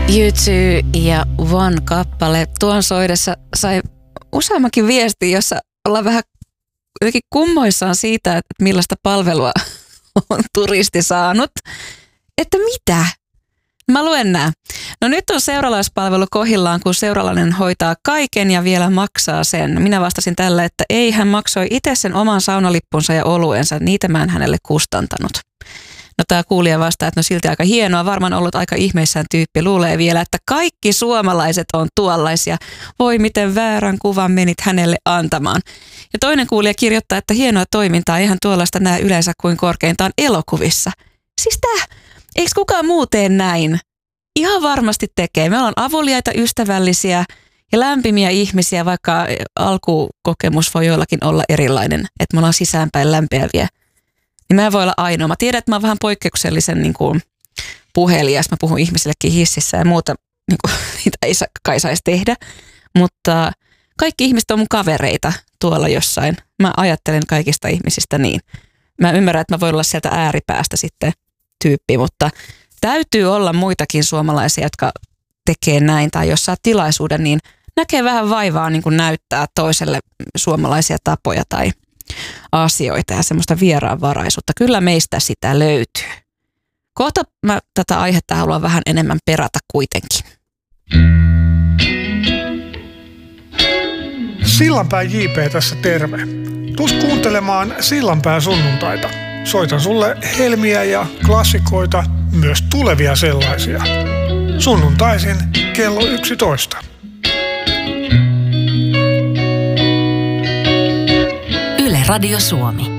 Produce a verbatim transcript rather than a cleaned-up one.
U two ja One kappale. Tuon soidessa sai useammankin viesti, jossa ollaan vähän jotenkin kummoissaan siitä, että millaista palvelua on turisti saanut. Että mitä? Mä luen nää. No nyt on seuralaispalvelu kohillaan, kun seuralainen hoitaa kaiken ja vielä maksaa sen. Minä vastasin tällä, että ei, hän maksoi itse sen oman saunalippunsa ja oluensa. Niitä mä en hänelle kustantanut. No tää kuulija vastaa, että no silti aika hienoa, varmaan ollut aika ihmeissään tyyppi. Luulee vielä, että kaikki suomalaiset on tuollaisia. Voi miten väärän kuvan menit hänelle antamaan. Ja toinen kuulija kirjoittaa, että hienoa toimintaa, eihän tuollaista näe yleensä kuin korkeintaan elokuvissa. Siis tää, eikö kukaan muu tee näin? Ihan varmasti tekee. Me ollaan avuliaita, ystävällisiä ja lämpimiä ihmisiä, vaikka alkukokemus voi joillakin olla erilainen, että me ollaan sisäänpäin lämpeäviä. Niin mä en voi olla ainoa. Mä tiedän, että mä oon vähän poikkeuksellisen niin kuin puhelias. Mä puhun ihmisillekin hississä ja muuta, niin kuin, niitä ei kai saisi tehdä. Mutta kaikki ihmiset on mun kavereita tuolla jossain. Mä ajattelen kaikista ihmisistä niin. Mä ymmärrän, että mä voin olla sieltä ääripäästä sitten tyyppi, mutta täytyy olla muitakin suomalaisia, jotka tekee näin. Tai jos saa tilaisuuden, niin näkee vähän vaivaa niin kuin näyttää toiselle suomalaisia tapoja tai asioita ja semmoista vieraanvaraisuutta. Kyllä meistä sitä löytyy. Kohta mä tätä aihetta haluan vähän enemmän perata kuitenkin. Sillanpää J P tässä terve. Tuus kuuntelemaan Sillanpää sunnuntaita. Soitan sulle helmiä ja klassikoita, myös tulevia sellaisia. Sunnuntaisin kello yksitoista. Yle Radio Suomi.